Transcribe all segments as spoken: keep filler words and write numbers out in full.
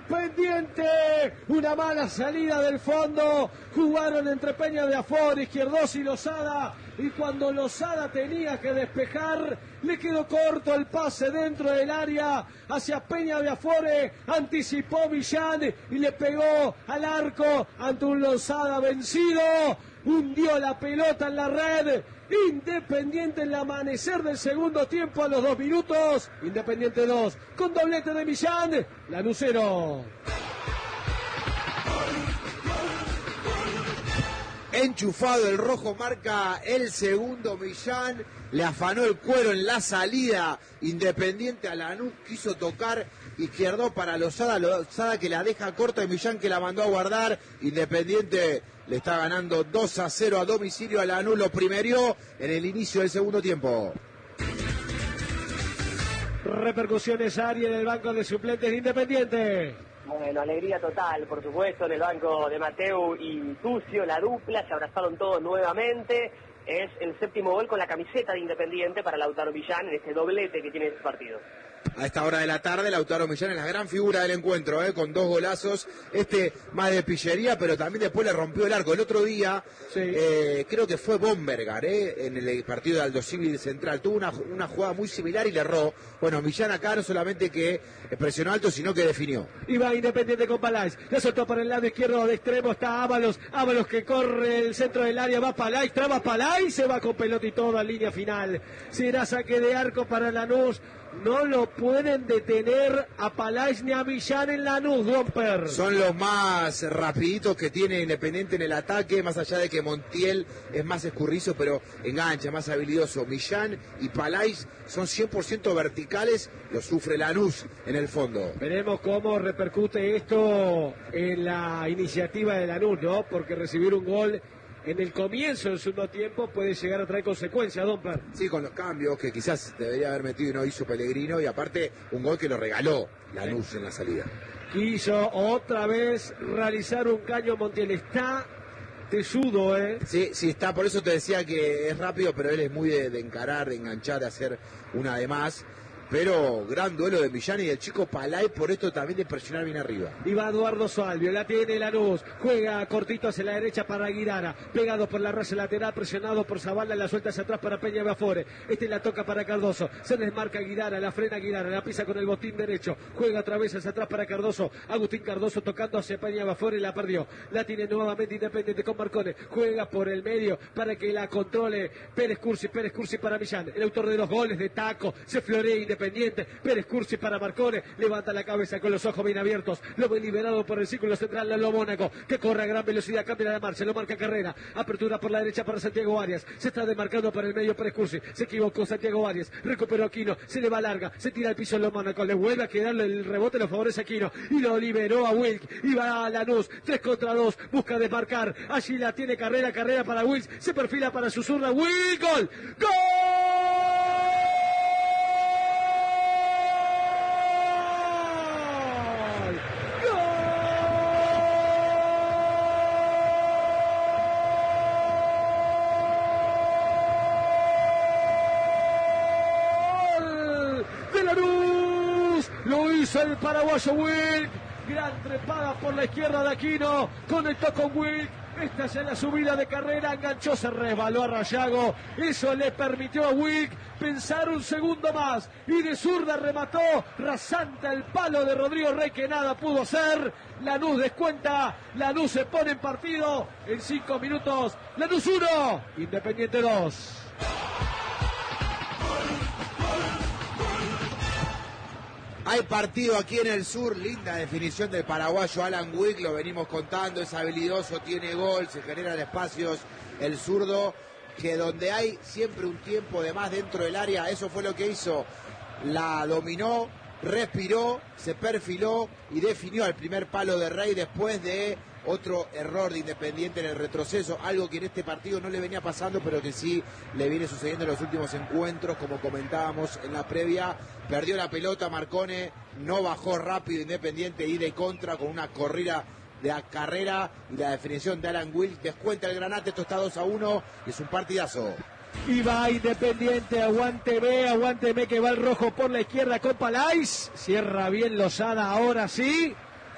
Independiente. Una mala salida del fondo. Jugaron entre Peña de Afore, Izquierdos y Lozada. Y cuando Lozada tenía que despejar, le quedó corto el pase dentro del área hacia Peña de Afore. Anticipó Millán y le pegó al arco ante un Lozada vencido. Hundió la pelota en la red. Independiente en el amanecer del segundo tiempo a los dos minutos. Independiente dos con doblete de Millán. Lanús cero. Enchufado el rojo, marca el segundo Millán, le afanó el cuero en la salida. Independiente a Lanús quiso tocar, Izquierdo para Lozada, Lozada que la deja corta y Millán que la mandó a guardar. Independiente le está ganando dos a cero a domicilio a Lanús, lo primerió en el inicio del segundo tiempo. Repercusiones Ariel en el banco de suplentes de Independiente. Bueno, alegría total, por supuesto, en el banco de Mateu y Tucio, la dupla, se abrazaron todos nuevamente. Es el séptimo gol con la camiseta de Independiente para Lautaro Millán en este doblete que tiene este partido. A esta hora de la tarde, Lautaro Millán es la gran figura del encuentro, ¿eh? Con dos golazos, este más de pillería, pero también después le rompió el arco. El otro día, sí. eh, creo que fue Bombergar, ¿eh? En el partido de Aldo Civi Central, tuvo una, una jugada muy similar y le erró. Bueno, Millán acá no solamente que presionó alto, sino que definió. Iba Independiente con Palais, le soltó por el lado izquierdo de extremo, está Ábalos, Ábalos que corre el centro del área, va Palais, traba Palais, se va con pelota y toda línea final. Será saque de arco para Lanús. No lo pueden detener a Palais ni a Millán en Lanús, Gomper. Son los más rapiditos que tiene Independiente en el ataque, más allá de que Montiel es más escurrizo, pero engancha, más habilidoso. Millán y Palais son cien por ciento verticales, lo sufre Lanús en el fondo. Veremos cómo repercute esto en la iniciativa de Lanús, ¿no? Porque recibir un gol en el comienzo del segundo tiempo puede llegar a traer consecuencias, Domper. Sí, con los cambios que quizás debería haber metido y no hizo Pellegrino, y aparte un gol que lo regaló Lanús sí. En la salida. Quiso otra vez realizar un caño Montiel, está tesudo, ¿eh? Sí, sí, está, por eso te decía que es rápido, pero él es muy de, de encarar, de enganchar, de hacer una de más. Pero gran duelo de Millán y del chico Palais, por esto también de presionar bien arriba. Y va Eduardo Salvio, la tiene Lanús, juega cortito hacia la derecha para Aguirara, pegado por la raya lateral, presionado por Zavala, la suelta hacia atrás para Peña Bafore, este la toca para Cardoso, se desmarca Aguirara, la frena Aguirara, la pisa con el botín derecho, juega otra vez hacia atrás para Cardoso, Agustín Cardoso tocando hacia Peña Bafore, la perdió, la tiene nuevamente Independiente con Marcone, juega por el medio para que la controle Pérez Cursi, Pérez Cursi para Millán, el autor de los goles de taco, se florea Independiente. Pérez Cursi para Marcone, levanta la cabeza con los ojos bien abiertos, lo ve liberado por el círculo central Lalo Mónaco, que corre a gran velocidad, cambia la marcha, lo marca Carrera, apertura por la derecha para Santiago Arias, se está demarcando por el medio Pérez Cursi, se equivocó Santiago Arias, recuperó Aquino, se le va larga, se tira al piso Lalo Mónaco, le vuelve a quedarle el rebote, lo favorece Aquino, y lo liberó a Wilk, y va a Lanús, tres contra dos, busca desmarcar, allí la tiene Carrera, Carrera para Wilk, se perfila para su zurda, Wilk, gol, ¡gol! Lo hizo el paraguayo Wilk, gran trepada por la izquierda de Aquino, conectó con Wilk, esta es la subida de Carrera, enganchó, se resbaló a Rayago, eso le permitió a Wilk pensar un segundo más, y de zurda remató rasante el palo de Rodrigo Rey que nada pudo hacer. Lanús descuenta, Lanús se pone en partido en cinco minutos, Lanús uno, Independiente dos. Hay partido aquí en el sur, linda definición del paraguayo Alan Wilk, lo venimos contando, es habilidoso, tiene gol, se generan espacios, el zurdo, que donde hay siempre un tiempo de más dentro del área, eso fue lo que hizo, la dominó, respiró, se perfiló y definió al primer palo de Rey después de otro error de Independiente en el retroceso, algo que en este partido no le venía pasando, pero que sí le viene sucediendo en los últimos encuentros, como comentábamos en la previa. Perdió la pelota Marcone, no bajó rápido Independiente y de contra con una corrida de la carrera y la definición de Alan Wilk. Descuenta el Granate, esto está dos a uno y es un partidazo. Y va Independiente, aguante B, aguante B que va el rojo por la izquierda con Palais, cierra bien Lozada, ahora sí.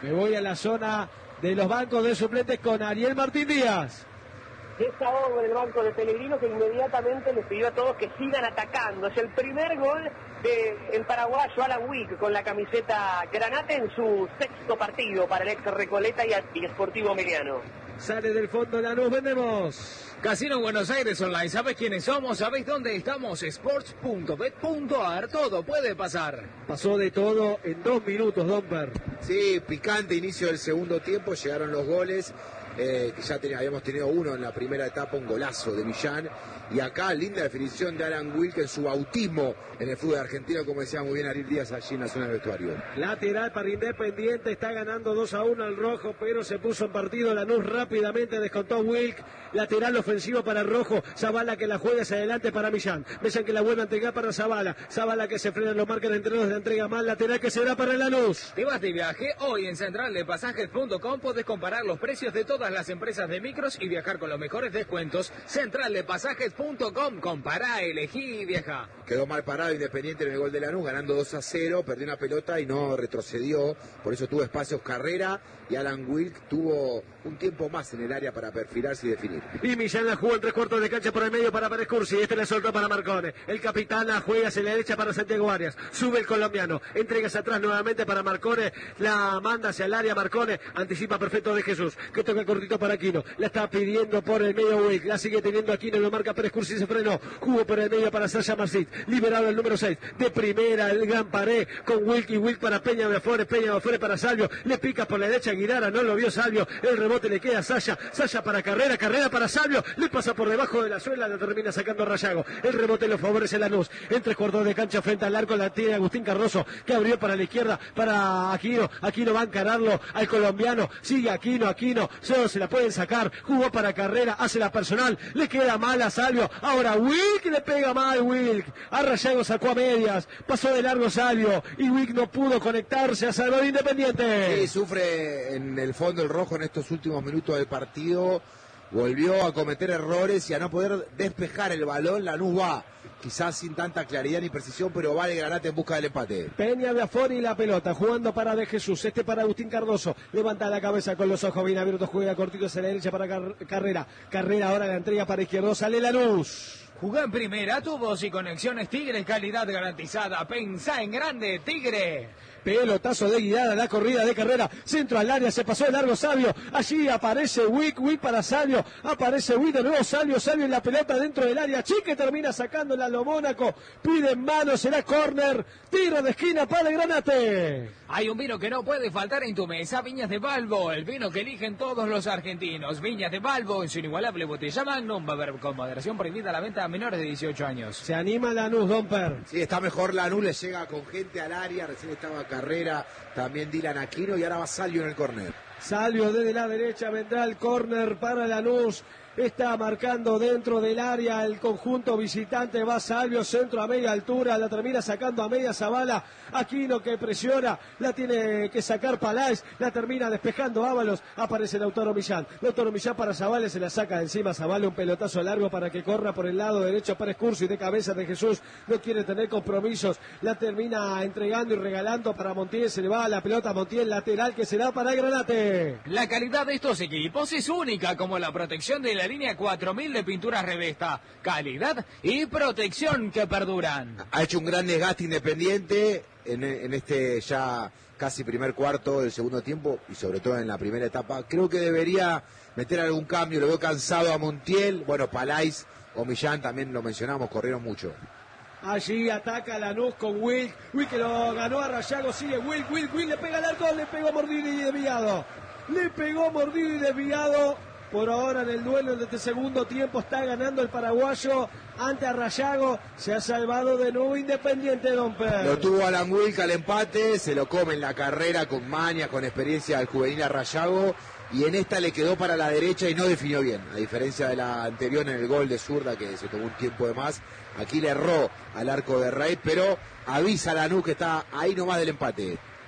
Me voy a la zona de los bancos de suplentes con Ariel Martín Díaz. Desahogo en el banco de Pellegrino, que inmediatamente les pidió a todos que sigan atacando. Es el primer gol del paraguayo Alan Wick con la camiseta granate en su sexto partido para el ex Recoleta y Sportivo Meliano. Sale del fondo Lanús, vendemos. Casino Buenos Aires Online, ¿sabes quiénes somos? ¿Sabéis dónde estamos? sports punto bet punto a r, todo puede pasar. Pasó de todo en dos minutos, Domper. Sí, picante inicio del segundo tiempo, llegaron los goles. Eh, que ya ten, habíamos tenido uno en la primera etapa, un golazo de Millán, y acá linda definición de Alan Wilk en su bautismo en el fútbol argentino, como decía muy bien Ariel Díaz allí en la zona del vestuario. Lateral para Independiente, está ganando dos a uno al rojo, pero se puso en partido Lanús rápidamente, descontó Wilk. Lateral ofensivo para el rojo, Zavala que la juega hacia adelante para Millán, Millán que la vuelve a entregar para Zavala, Zavala que se frena, lo marcan entre los de entrega mal, lateral que será para el Lanús. Te vas de viaje, hoy en central de pasajes punto com podés comparar los precios de todas las empresas de micros y viajar con los mejores descuentos. central de pasajes punto com, compará, elegí y viaja. Quedó mal parado Independiente en el gol de Lanús, ganando dos a cero, perdió una pelota y no retrocedió, por eso tuvo espacios Carrera, y Alan Wilk tuvo un tiempo más en el área para perfilarse y definir. Y Millán la jugó en tres cuartos de cancha por el medio para Pérez Cursi, este le soltó para Marcone, el capitán la juega hacia la derecha para Santiago Arias, sube el colombiano, entrega hacia atrás nuevamente para Marcone, la manda hacia el área Marcone, anticipa perfecto de Jesús, que toca cortito para Aquino, la está pidiendo por el medio Wilk, la sigue teniendo Aquino, lo marca Pérez Cursi, se frenó, jugó por el medio para Sasha Marcit, liberado el número seis, de primera el gran pared con Wilk y Wilk para Peña de Afores, Peña de Afores para Salvio, le pica por la derecha Guidara, no lo vio Salvio, el rebote le queda a Sasha, Sasha para Carrera, Carrera para Salvio, le pasa por debajo de la suela, lo termina sacando Rayago, el rebote lo favorece Lanús, en tres cuartos de cancha frente al arco, la tiene Agustín Cardoso, que abrió para la izquierda, para Aquino, Aquino va a encararlo al colombiano, sigue Aquino, Aquino, solo se la pueden sacar, jugó para Carrera, hace la personal, le queda mal a Salvio, ahora Wilk le pega mal Wilk, a Rayago sacó a medias, pasó de largo Salvio, y Wilk no pudo conectarse a salvar Independiente. Sí, sufre en el fondo el rojo en estos últimos minutos del partido, volvió a cometer errores y a no poder despejar el balón. Lanús va, quizás sin tanta claridad ni precisión, pero va el Granate en busca del empate. Peña de Afori y la pelota, jugando para De Jesús, este para Agustín Cardoso, levanta la cabeza con los ojos bien abiertos, juega cortito hacia la derecha para Car Carrera, Carrera ahora la entrega para izquierdo, sale Lanús. Jugá en primera, tu voz y conexiones Tigre, calidad garantizada. Pensá en grande, Tigre. Pelotazo de Guidara, la corrida de Carrera, centro al área, se pasó de largo Salvio, allí aparece Wick, Wick para Salvio, aparece Wick de nuevo Salvio, Salvio en la pelota dentro del área, Chique termina sacándola a lo Mónaco, pide en mano, será córner, tiro de esquina para el Granate. Hay un vino que no puede faltar en tu mesa, Viñas de Balbo, el vino que eligen todos los argentinos. Viñas de Balbo en su inigualable botella Magnum, va a haber con moderación prohibida la venta a menores de dieciocho años. Se anima Lanús, Domper. Sí, está mejor Lanús, le llega con gente al área, recién estaba Carrera, también Dylan Aquino y ahora va Salvio en el córner. Salvio desde la derecha, vendrá el córner para Lanús. Está marcando dentro del área el conjunto visitante, va Salvio, centro a media altura, la termina sacando a media Zavala, Aquino que presiona, la tiene que sacar Paláez, la termina despejando Ábalos, aparece Lautaro Millán, Lautaro Millán para Zavala, se la saca de encima Zavala, un pelotazo largo para que corra por el lado derecho para Escursi, de cabeza de Jesús, no quiere tener compromisos, la termina entregando y regalando para Montiel, se le va a la pelota a Montiel, lateral que será para el Granate. La calidad de estos equipos es única, como la protección de la línea cuatro mil de pinturas Revesta, calidad y protección que perduran. Ha hecho un gran desgaste Independiente en, en este ya casi primer cuarto del segundo tiempo y sobre todo en la primera etapa. Creo que debería meter algún cambio, lo veo cansado a Montiel, bueno, Paláez o Millán también lo mencionamos, corrieron mucho. Allí ataca Lanús con Wilk, Wilk que lo ganó a Rayago, sigue Wilk, Wilk, Wilk le pega al arco, le pegó mordido y desviado, le pegó mordido y desviado. Por ahora en el duelo de este segundo tiempo está ganando el paraguayo ante a Rayago. Se ha salvado de nuevo Independiente, Domper. Lo tuvo Alan Wilk al empate, se lo come en la carrera con maña, con experiencia al juvenil a Rayago. Y en esta le quedó para la derecha y no definió bien. A diferencia de la anterior en el gol de zurda que se tomó un tiempo de más. Aquí le erró al arco de Rey, pero avisa a Lanús que está ahí nomás del empate.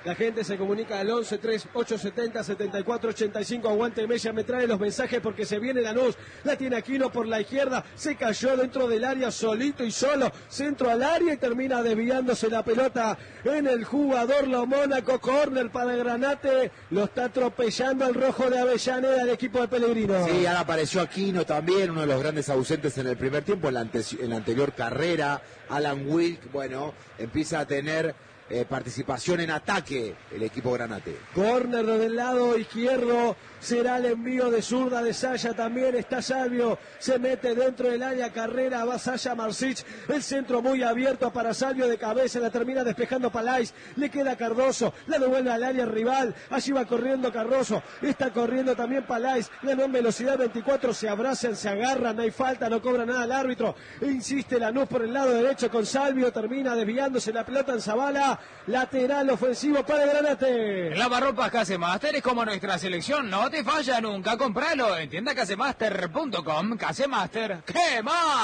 La gente se comunica al once tres ocho setenta setenta y cuatro ochenta y cinco. Aguante Mella, me trae los mensajes porque se viene Lanús. La tiene Aquino por la izquierda. Se cayó dentro del área solito y solo. Centro al área y termina desviándose la pelota en el jugador Lo Mónaco. Córner para Granate. Lo está atropellando al rojo de Avellaneda el equipo de Pellegrino. Sí, ahora apareció Aquino también, uno de los grandes ausentes en el primer tiempo, en la, ante, en la anterior carrera. Alan Wilk, bueno, empieza a tener eh, participación en ataque el equipo Granate. Córner del lado izquierdo, será el envío de zurda de Saya, también está Salvio, se mete dentro del área, Carrera, va Saya Marsic, el centro muy abierto para Salvio de cabeza, la termina despejando Palais, le queda Cardoso, la devuelve al área rival, allí va corriendo Cardoso, está corriendo también Palais, ganó en velocidad veinticuatro, se abrazan, se agarran, no hay falta, no cobra nada el árbitro, insiste Lanús por el lado derecho con Salvio, termina desviándose la pelota en Zabala, lateral ofensivo para Granate. Lavarropas Casemaster es como nuestra selección, no te falla nunca, compralo en tienda casemaster punto com. Casemaster, ¡qué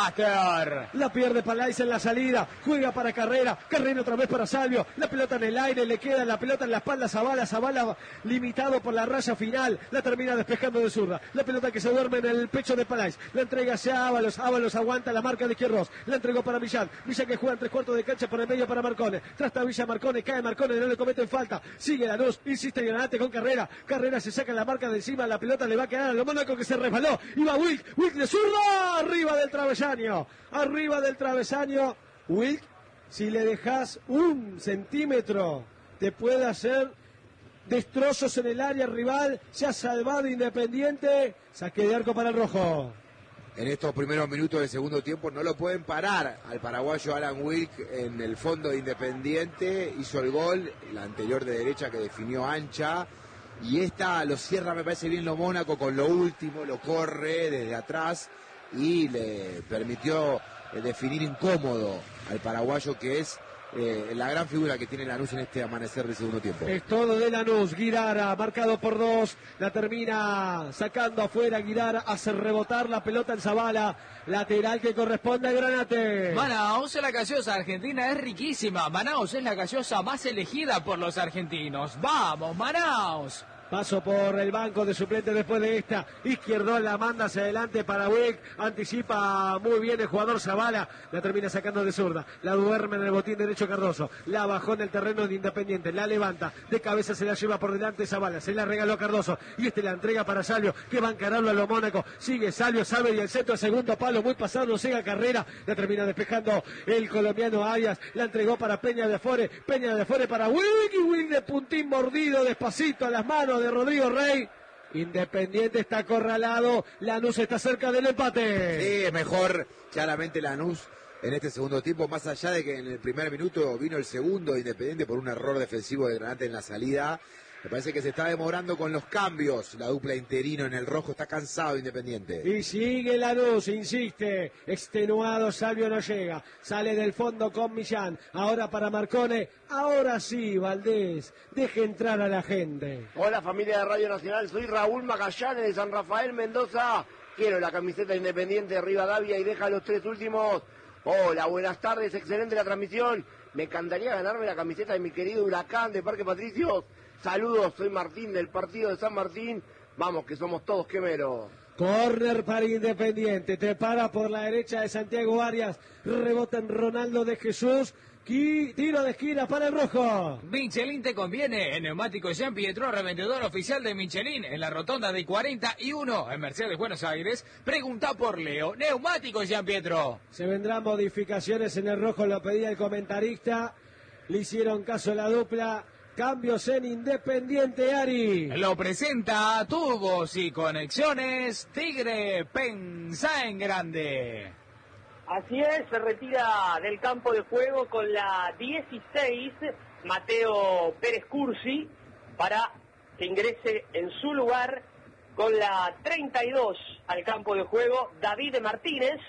master! La pierde Palais en la salida, juega para Carrera, Carrera otra vez para Salvio, la pelota en el aire, le queda la pelota en la espalda a Zabala, Zabala limitado por la raya final, la termina despejando de zurda, la pelota que se duerme en el pecho de Palais, la entrega hacia Ábalos, Ábalos aguanta la marca de Izquierdos, la entregó para Millán, Millán que juega en tres cuartos de cancha por el medio para Marcone, trasta Villa Marcone, cae Marcone, no le cometen falta, sigue Lanús, insiste Granate con Carrera, Carrera se saca la marca de encima, la pelota le va a quedar a Lo Mónaco que se resbaló, iba Wilk, Wilk de zurda, arriba del travesaño, arriba del travesaño, Wilk, si le dejas un centímetro, te puede hacer destrozos en el área rival, se ha salvado Independiente, saque de arco para el rojo. En estos primeros minutos del segundo tiempo no lo pueden parar al paraguayo Alan Wilk en el fondo de Independiente, hizo el gol, la anterior de derecha que definió ancha, y esta lo cierra, me parece bien Lo Mónaco con lo último, lo corre desde atrás y le permitió eh, definir incómodo al paraguayo que es eh, la gran figura que tiene Lanús en este amanecer del segundo tiempo. Es todo de Lanús, Guirara, marcado por dos, la termina sacando afuera, Guirara hace rebotar la pelota en Zabala, lateral que corresponde a Granate. Manaus, la gaseosa argentina es riquísima, Manaus es la gaseosa más elegida por los argentinos, ¡vamos Manaus! Paso por el banco de suplentes después de esta. Izquierdo la manda hacia adelante para Wick. Anticipa muy bien el jugador Zabala. La termina sacando de zurda. La duerme en el botín derecho Cardoso. La bajó en el terreno de Independiente. La levanta. De cabeza se la lleva por delante Zabala. Se la regaló a Cardoso. Y este la entrega para Salvio, que va a encararlo a Lo Mónaco. Sigue Salvio, sabe y el centro al segundo palo. Muy pasado, no llega Carrera. La termina despejando el colombiano Arias. La entregó para Peña de Afore. Peña de Afore para Wick. Y Wick de puntín mordido despacito a las manos de Rodrigo Rey. Independiente está acorralado, Lanús está cerca del empate. Sí, es mejor claramente Lanús en este segundo tiempo, más allá de que en el primer minuto vino el segundo de Independiente por un error defensivo de Granate en la salida. Me parece que se está demorando con los cambios. La dupla interino en el rojo está cansado Independiente. Y sigue Lanús, insiste. Extenuado, Salvio no llega. Sale del fondo con Millán. Ahora para Marcone. Ahora sí, Valdés. Deje entrar a la gente. Hola familia de Radio Nacional, soy Raúl Magallanes de San Rafael, Mendoza. Quiero la camiseta Independiente de Rivadavia y deja los tres últimos. Hola, buenas tardes, excelente la transmisión. Me encantaría ganarme la camiseta de mi querido Huracán de Parque Patricios. Saludos, soy Martín del partido de San Martín. Vamos, que somos todos quemeros. Corner para Independiente. Te para por la derecha de Santiago Arias. Rebota en Ronaldo de Jesús. Y tiro de esquina para el rojo. Michelin te conviene. En Neumáticos Jean Pietro, revendedor oficial de Michelin, en la rotonda de cuarenta y uno, en Mercedes, Buenos Aires. Pregunta por Leo. Neumáticos Jean Pietro. Se vendrán modificaciones en el rojo, lo pedía el comentarista. Le hicieron caso a la dupla. Cambios en Independiente, Ari. Lo presenta Tubos y Conexiones Tigre. Pensá en grande. Así es, se retira del campo de juego con la dieciséis Mateo Pérez Cursi para que ingrese en su lugar con la treinta y dos al campo de juego David Martínez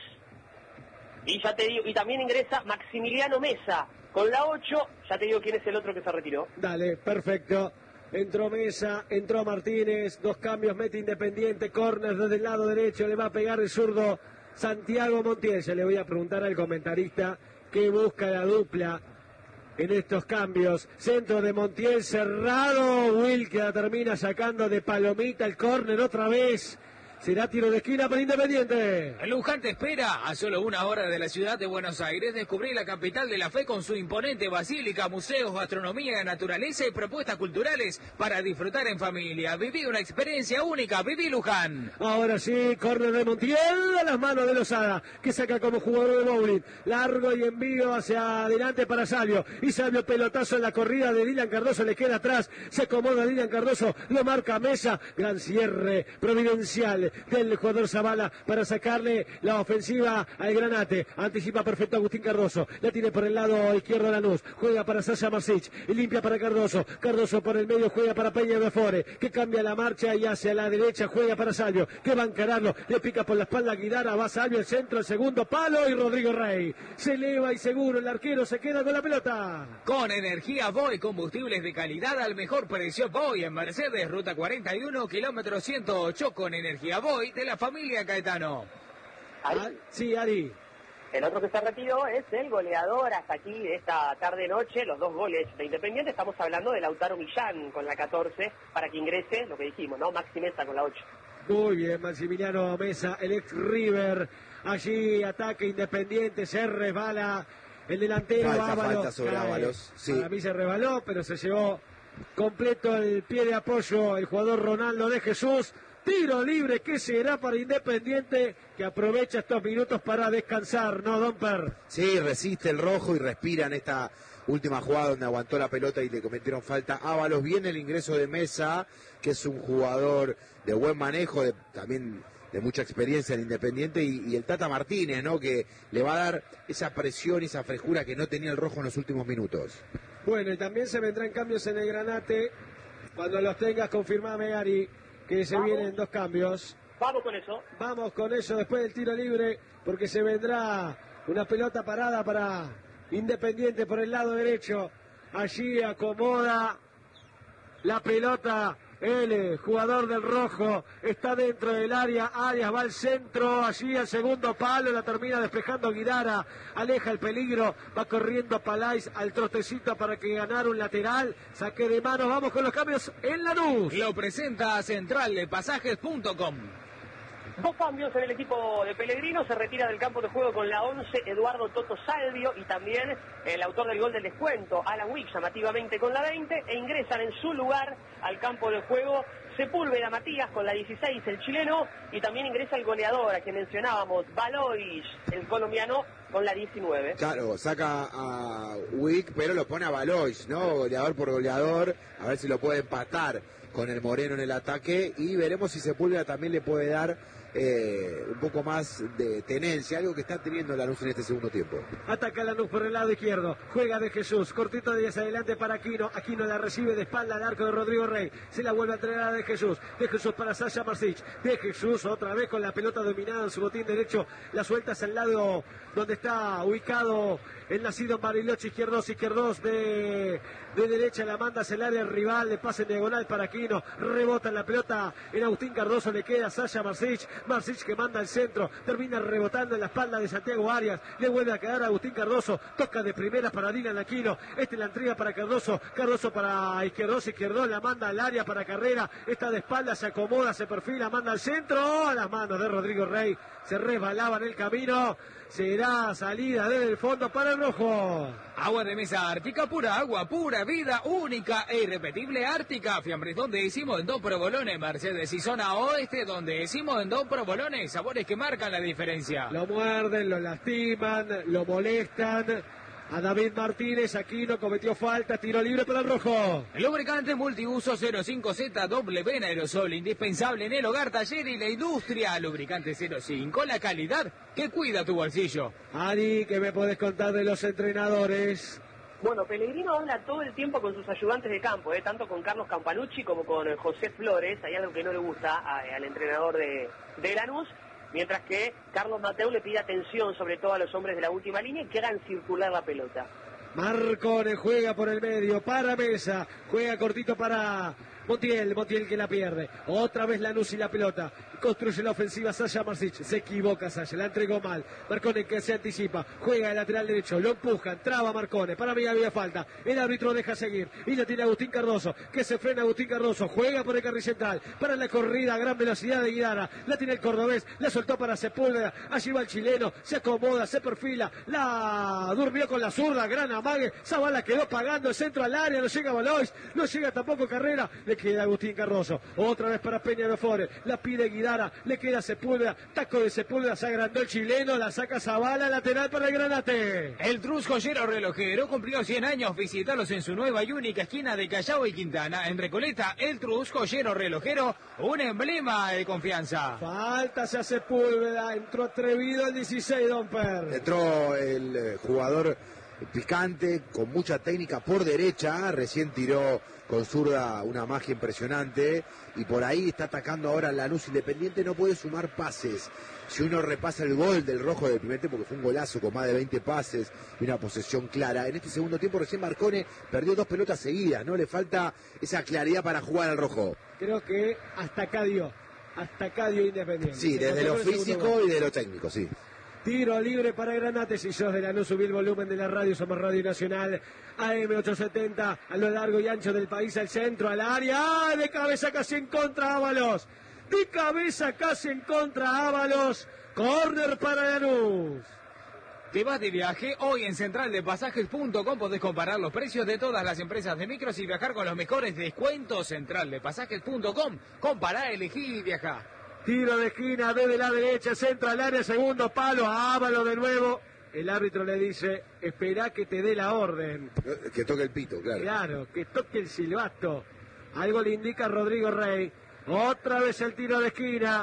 y ya te digo, y también ingresa Maximiliano Mesa con la ocho, ya te digo quién es el otro que se retiró. Dale, perfecto. Entró Mesa, entró Martínez, dos cambios, mete Independiente, córner desde el lado derecho, le va a pegar el zurdo Santiago Montiel. Ya le voy a preguntar al comentarista qué busca la dupla en estos cambios. Centro de Montiel cerrado. Wilke termina sacando de palomita el córner otra vez. Será tiro de esquina para Independiente. Luján te espera. A solo una hora de la ciudad de Buenos Aires, descubrí la capital de la fe con su imponente basílica, museos, gastronomía, naturaleza y propuestas culturales para disfrutar en familia. Viví una experiencia única. Viví Luján. Ahora sí, córner de Montiel a las manos de Lozada, que saca como jugador de bowling. Largo y envío hacia adelante para Salvio. Y Salvio pelotazo en la corrida de Dylan Cardoso, le queda atrás. Se acomoda Dylan Cardoso, lo marca Mesa. Gran cierre providencial del jugador Zavala para sacarle la ofensiva al Granate. Anticipa perfecto Agustín Cardoso, la tiene por el lado izquierdo Lanús, juega para Sasha Marsic y limpia para Cardoso. Cardoso por el medio juega para Peña Before, que cambia la marcha y hacia la derecha juega para Salvio, que va a encararlo, le pica por la espalda a Guidara, va Salvio, el centro, el segundo palo y Rodrigo Rey se eleva y seguro el arquero se queda con la pelota. Con energía Voy, combustibles de calidad al mejor precio. Voy en Mercedes, ruta cuarenta y uno, kilómetro ciento ocho, con energía Voy de la familia Caetano. Ah, sí, Ari. El otro que se retiró es el goleador hasta aquí de esta tarde-noche, los dos goles de Independiente. Estamos hablando de Lautaro Millán con la catorce, para que ingrese, lo que dijimos, ¿no? Maxi Mesa con la ocho. Muy bien, Maximiliano Mesa, el ex River. Allí ataque Independiente, se resbala el delantero. Falta, Ábalos, falta sobre cae. Ábalos, sí. Para mí se resbaló, pero se llevó completo el pie de apoyo el jugador Ronaldo de Jesús. Tiro libre que será para Independiente, que aprovecha estos minutos para descansar, ¿no, Domper? Sí, resiste el rojo y respira en esta última jugada donde aguantó la pelota y le cometieron falta Ábalos. Viene el ingreso de Mesa, que es un jugador de buen manejo, de, también de mucha experiencia en Independiente, y, y el Tata Martínez, ¿no? Que le va a dar esa presión y esa frescura que no tenía el rojo en los últimos minutos. Bueno, y también se vendrán cambios en el Granate. Cuando los tengas, confirmame, Ari, que se Vamos. vienen dos cambios. Vamos con eso. Vamos con eso después del tiro libre, porque se vendrá una pelota parada para Independiente por el lado derecho. Allí acomoda la pelota el jugador del rojo, está dentro del área, Arias va al centro, allí al segundo palo, la termina despejando Guidara, aleja el peligro, va corriendo Palais al trotecito para que ganara un lateral, saque de manos, vamos con los cambios en Lanús. Lo presenta central de pasajes punto com. Dos cambios en el equipo de Pellegrino, se retira del campo de juego con la once Eduardo Toto Salvio y también el autor del gol del descuento, Alan Wick, llamativamente con la veinte, e ingresan en su lugar al campo de juego Sepúlveda Matías con la dieciséis, el chileno, y también ingresa el goleador, a quien mencionábamos, Valois, el colombiano, con la diecinueve. Claro, saca a Wick, pero lo pone a Valois, ¿no? Goleador por goleador, a ver si lo puede empatar con el Moreno en el ataque, y veremos si Sepúlveda también le puede dar Eh, un poco más de tenencia, algo que está teniendo Lanús en este segundo tiempo. Ataca Lanús por el lado izquierdo, juega de Jesús, cortito de hacia adelante para Aquino, Aquino la recibe de espalda al arco de Rodrigo Rey, se la vuelve a entregar a de Jesús, de Jesús para Sasha Marsic, de Jesús otra vez con la pelota dominada en su botín derecho, la suelta hacia el lado donde está ubicado el nacido en Bariloche, izquierdos, izquierdos de, de derecha, la manda hacia el área rival, le pasa en diagonal para Aquino, rebota en la pelota en Agustín Cardoso, le queda Sasha Marsic, Marsic que manda al centro, termina rebotando en la espalda de Santiago Arias, le vuelve a quedar a Agustín Cardoso, toca de primera para Dylan Aquino, este la entrega para Cardoso, Cardoso para Izquierdos, Izquierdos, la manda al área para Carrera, está de espalda, se acomoda, se perfila, manda al centro, a las manos de Rodrigo Rey, se resbalaba en el camino, será salida desde el fondo para el rojo. Agua de mesa Ártica, pura agua, pura vida, única e irrepetible Ártica. Fiambres donde decimos en dos provolones, Mercedes y zona oeste donde decimos en dos provolones, sabores que marcan la diferencia. Lo muerden, lo lastiman, lo molestan. A David Martínez, Aquino cometió falta, tiro libre para el rojo. El lubricante multiuso cero cinco Z W en aerosol, indispensable en el hogar, taller y la industria. Lubricante cero cinco, la calidad que cuida tu bolsillo. Ari, ¿qué me podés contar de los entrenadores? Bueno, Pellegrino habla todo el tiempo con sus ayudantes de campo, ¿eh? Tanto con Carlos Campanucci como con eh, José Flores. Hay algo que no le gusta a, al entrenador de, de Lanús. Mientras que Carlos Mateu le pide atención sobre todo a los hombres de la última línea y que hagan circular la pelota. Marcone juega por el medio, para Mesa, juega cortito para Montiel, Montiel que la pierde. Otra vez Lanús y la pelota. Construye la ofensiva Sasha Marsic. Se equivoca Sasha, la entregó mal. Marcone que se anticipa. Juega el lateral derecho. Lo empujan. Traba Marcone. Para mí había falta. El árbitro deja seguir. Y la tiene Agustín Cardoso. Que se frena Agustín Cardoso. Juega por el carril central. Para la corrida a gran velocidad de Guidara. La tiene el cordobés. La soltó para Sepúlveda. Allí va el chileno. Se acomoda. Se perfila. La durmió con la zurda. Gran amague. Zavala quedó pagando el centro al área. No llega Valois. No llega tampoco Carrera. Le queda Agustín Cardoso. Otra vez para Peña de Fore. La pide Guidara. Le queda Sepúlveda, taco de Sepúlveda, se agrandó el chileno, la saca Zavala, lateral para el Granate. El Trus Joyero Relojero cumplió cien años. Visitarlos en su nueva y única esquina de Callao y Quintana. En Recoleta, el Trus Joyero Relojero, un emblema de confianza. Falta hacia Sepúlveda, entró atrevido el dieciséis, Domper. Entró el eh, jugador picante, con mucha técnica por derecha, recién tiró con zurda una magia impresionante y por ahí está atacando ahora Lanús. Independiente no puede sumar pases. Si uno repasa el gol del rojo del primer tiempo, que fue un golazo con más de veinte pases y una posesión clara, en este segundo tiempo recién Marcone perdió dos pelotas seguidas, ¿no? Le falta esa claridad para jugar al rojo. Creo que hasta acá dio, hasta acá dio Independiente. Sí, desde lo físico y de lo técnico, sí. Tiro libre para Granate. Si sos de Lanús, subí el volumen de la radio. Somos Radio Nacional A M ochocientos setenta a lo largo y ancho del país, al centro, al área. ¡Ah! De cabeza casi en contra Ábalos. De cabeza casi en contra Ábalos. Córner para Lanús. Te vas de viaje, hoy en central de pasajes punto com podés comparar los precios de todas las empresas de micros y viajar con los mejores descuentos. central de pasajes punto com, compará, elegí y viajá. Tiro de esquina desde la derecha, centro al área, segundo palo, Ábalos de nuevo. El árbitro le dice, esperá que te dé la orden. Que toque el pito, claro. Claro, que toque el silbato. Algo le indica Rodrigo Rey. Otra vez el tiro de esquina.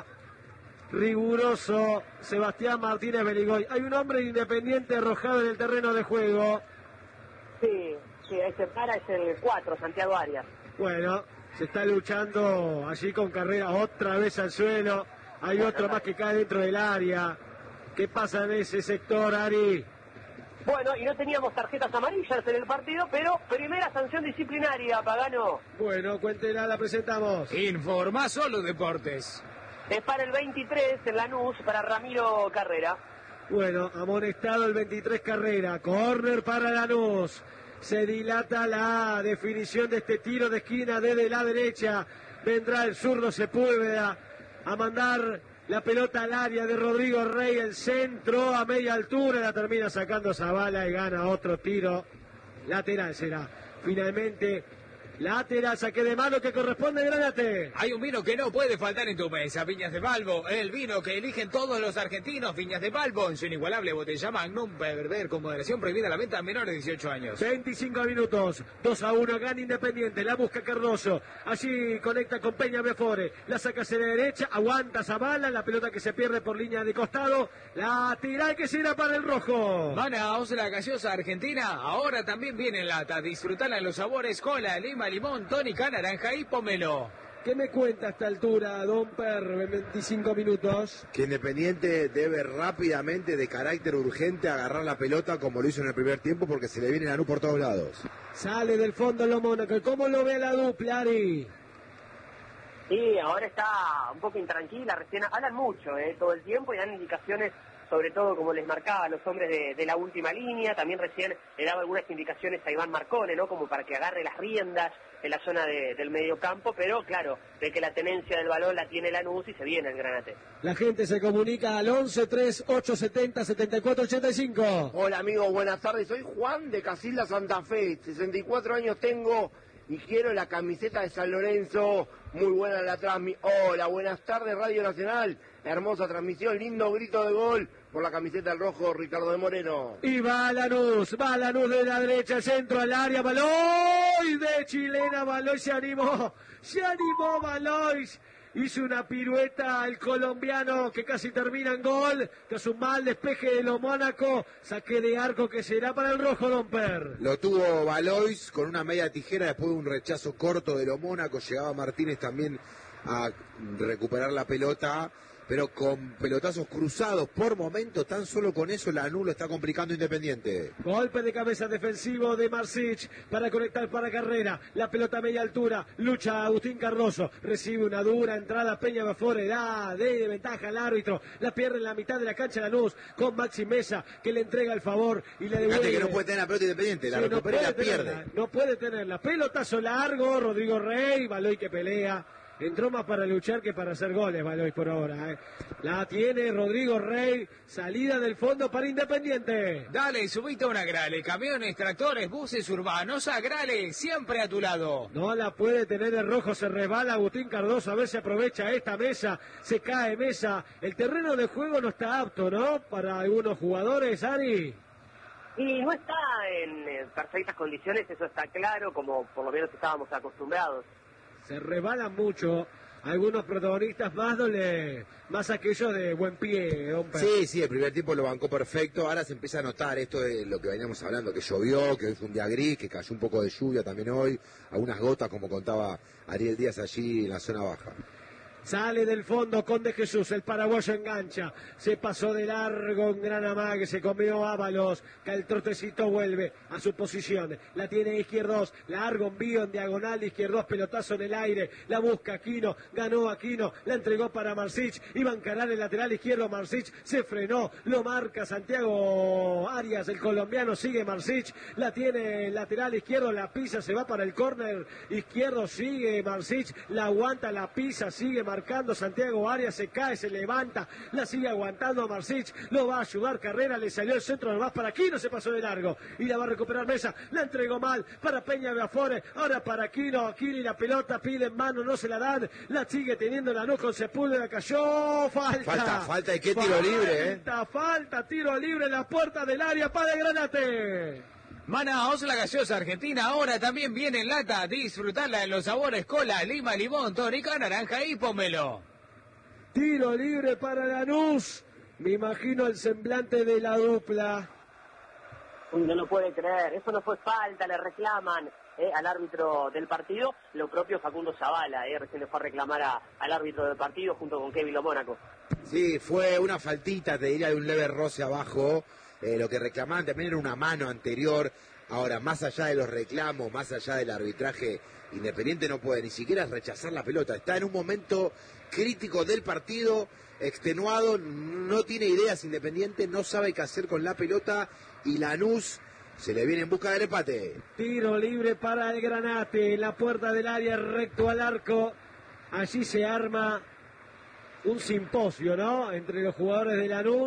Riguroso Sebastián Martínez Beligoy. Hay un hombre Independiente arrojado en el terreno de juego. Sí, sí, ese para es el cuatro, Santiago Arias. Bueno, se está luchando allí con Carrera, otra vez al suelo. Hay otro más que cae dentro del área. ¿Qué pasa en ese sector, Ari? Bueno, y no teníamos tarjetas amarillas en el partido, pero primera sanción disciplinaria, Pagano. Bueno, cuéntela, la presentamos. Informa Solo Deportes. Es para el veintitrés en Lanús, para Ramiro Carrera. Bueno, amonestado el veintitrés Carrera. Córner para Lanús. Se dilata la definición de este tiro de esquina desde la derecha. Vendrá el zurdo Sepúlveda a mandar la pelota al área de Rodrigo Rey. El centro a media altura. La termina sacando Zavala y gana otro tiro. Lateral será. Finalmente, lateral, saque de mano que corresponde a Granate. Hay un vino que no puede faltar en tu mesa, Viñas de Balbo, el vino que eligen todos los argentinos. Viñas de Balbo, en su inigualable botella Magnum, beber con moderación, prohibida la venta a menores de dieciocho años. veinticinco minutos, dos a uno, gana Independiente, la busca Cardoso, allí conecta con Peña Before, la saca hacia la derecha, aguanta Zavala, la pelota que se pierde por línea de costado, la tira que será para el rojo. Manaos, la gaseosa argentina, ahora también viene en lata, disfrutala en los sabores cola, lima, limón, tónica, naranja y pomelo. ¿Qué me cuenta a esta altura, Domper, en veinticinco minutos? Que Independiente debe rápidamente, de carácter urgente, agarrar la pelota como lo hizo en el primer tiempo, porque se le viene Lanús por todos lados. Sale del fondo lo Mónaco. ¿Cómo lo ve la dupla, Ari? Sí, ahora está un poco intranquila, recién hablan mucho eh, todo el tiempo y dan indicaciones, sobre todo como les marcaba a los hombres de, de la última línea. También recién le daba algunas indicaciones a Iván Marcone, ¿no? Como para que agarre las riendas en la zona de, del medio campo, pero claro, de que la tenencia del balón la tiene Lanús y se viene el Granate. La gente se comunica al once tres ocho setenta setenta y cuatro ochenta y cinco. Hola amigos, buenas tardes. Soy Juan de Casilda Santa Fe, sesenta y cuatro años tengo y quiero la camiseta de San Lorenzo. Muy buena la transmisión. Hola, buenas tardes Radio Nacional. Hermosa transmisión, lindo grito de gol por la camiseta del rojo Ricardo de Moreno. Y va Lanús, va Lanús de la derecha, centro al área, Valois de chilena, Valois se animó, se animó Valois. Hizo una pirueta el colombiano que casi termina en gol, tras un mal despeje de lo Mónaco, saque de arco que será para el rojo, Domper. Lo tuvo Valois con una media tijera después de un rechazo corto de lo Mónaco, llegaba Martínez también a recuperar la pelota pero con pelotazos cruzados por momento, tan solo con eso Lanús lo está complicando Independiente. Golpe de cabeza defensivo de Marsic para conectar para Carrera, la pelota a media altura, lucha Agustín Cardoso, recibe una dura entrada, Peña va fuera, da de ventaja al árbitro, la pierde en la mitad de la cancha Lanús, con Maxi Mesa, que le entrega el favor y le devuelve. Fíjate que no puede tener la pelota Independiente, la sí, recupera no y la tenerla, pierde. No puede tenerla, pelotazo largo, Rodrigo Rey, Baloy que pelea. Entró más para luchar que para hacer goles, Baloy, por ahora. ¿eh? La tiene Rodrigo Rey, salida del fondo para Independiente. Dale, subite a una Grale, camiones, tractores, buses urbanos, a Grale, siempre a tu lado. No la puede tener el rojo, se resbala Agustín Cardoso, a ver si aprovecha esta Mesa, se cae Mesa. El terreno de juego no está apto, ¿no? Para algunos jugadores, Ari. Y no está en eh, perfectas condiciones, eso está claro, como por lo menos estábamos acostumbrados. Se rebalan mucho algunos protagonistas, más dole, más aquellos de buen pie, hombre. Sí, sí, el primer tiempo lo bancó perfecto, ahora se empieza a notar esto de lo que veníamos hablando, que llovió, que hoy fue un día gris, que cayó un poco de lluvia también hoy, algunas gotas como contaba Ariel Díaz allí en la zona baja. Sale del fondo Conde Jesús, el paraguayo engancha, se pasó de largo en gran amague, se comió Ábalos, que el trotecito vuelve a su posición, la tiene Izquierdos, largo envío en diagonal de Izquierdos, pelotazo en el aire, la busca Aquino, ganó Aquino, la entregó para Marsic, iba a encarar el lateral izquierdo, Marsic se frenó, lo marca Santiago Arias, el colombiano, sigue Marsic, la tiene el lateral izquierdo, la pisa, se va para el córner izquierdo, sigue Marsic, la aguanta, la pisa, sigue Marsic, marcando Santiago Arias, se cae, se levanta, la sigue aguantando a Marsic, lo va a ayudar Carrera, le salió el centro nomás para Aquino, se pasó de largo, y la va a recuperar Mesa, la entregó mal, para Peña Beafore, ahora para Aquino, Aquino y la pelota, pide en mano, no se la dan, la sigue teniendo Lanús con Sepúlveda, cayó, falta. Falta, falta, ¿y qué tiro libre, eh? Falta, falta, tiro libre en la puerta del área para el Granate. Manaos, la gaseosa argentina, ahora también viene en lata. Disfrutarla en los sabores cola, lima, limón, tónica, naranja y pomelo. Tiro libre para Lanús. Me imagino el semblante de la dupla. No lo puede creer, eso no fue falta, le reclaman eh, al árbitro del partido. Lo propio Facundo Zavala, eh, recién le fue a reclamar a, al árbitro del partido junto con Kevin Lo Mónaco. Sí, fue una faltita, te diría, de un leve roce abajo. Eh, lo que reclamaban también era una mano anterior. Ahora, más allá de los reclamos, más allá del arbitraje, Independiente no puede ni siquiera rechazar la pelota. Está en un momento crítico del partido, extenuado, no tiene ideas Independiente, no sabe qué hacer con la pelota y Lanús se le viene en busca del empate. Tiro libre para el Granate, la puerta del área recto al arco. Allí se arma un simposio, ¿no? Entre los jugadores de Lanús.